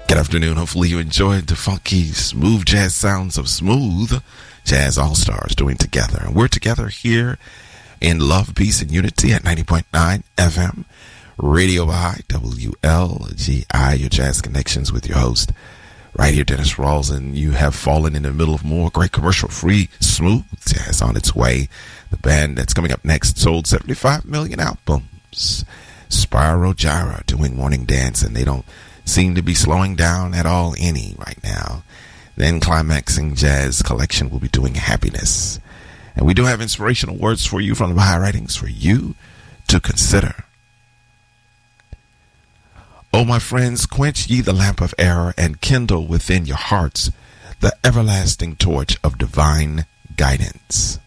Good afternoon. Hopefully you enjoyed the funky, smooth jazz sounds of Smooth Jazz All-Stars doing Together. And we're together here in Love, Peace, and Unity at 90.9 FM, Radio by WLGI, your Jazz Connections with your host, right here, Dennis Rawls. And you have fallen in the middle of more great commercial-free smooth jazz on its way. The band that's coming up next sold 75 million albums. Spyro Gyra doing Morning Dance, and they don't seem to be slowing down at all any right now. Then Climaxing Jazz Collection will be doing Happiness. And we do have inspirational words for you from the Baha'i writings for you to consider. O my friends, quench ye the lamp of error and kindle within your hearts the everlasting torch of divine guidance.